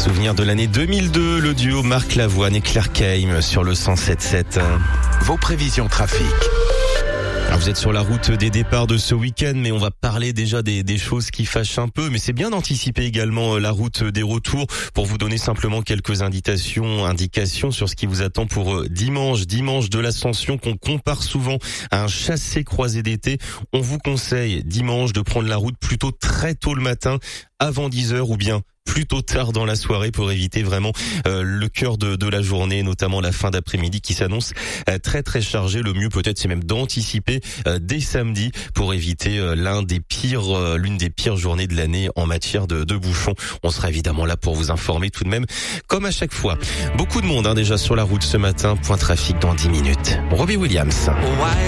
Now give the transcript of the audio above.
Souvenir de l'année 2002, le duo Marc Lavoine et Claire Keim sur le 107.7. Vos prévisions trafic. Alors vous êtes sur la route des départs de ce week-end, mais on va parler déjà des choses qui fâchent un peu. Mais c'est bien d'anticiper également la route des retours pour vous donner simplement quelques indications sur ce qui vous attend pour dimanche de l'Ascension qu'on compare souvent à un chassé-croisé d'été. On vous conseille dimanche de prendre la route plutôt très tôt le matin, avant 10h ou bien plutôt tard dans la soirée pour éviter vraiment le cœur de la journée, notamment la fin d'après-midi qui s'annonce très très chargée. Le mieux peut-être c'est même d'anticiper dès samedi pour éviter l'une des pires journées de l'année en matière de bouchons. On sera évidemment là pour vous informer tout de même, comme à chaque fois. Beaucoup de monde déjà sur la route ce matin. Point trafic dans 10 minutes. Robbie Williams.